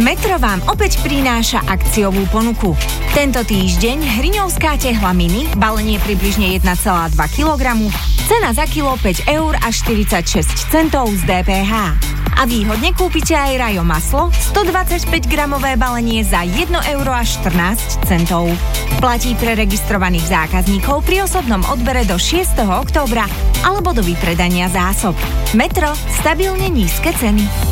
Metro vám opäť prináša akciovú ponuku. Tento týždeň hriňovská tehla mini, balenie približne 1,2 kg, cena za kilo 5 eur a 46 centov z DPH. A výhodne kúpite aj Rajo maslo, 125-gramové balenie za 1 euro a 14 centov. Platí pre registrovaných zákazníkov pri osobnom odbere do 6. októbra alebo do vypredania zásob. Metro, stabilne nízke ceny.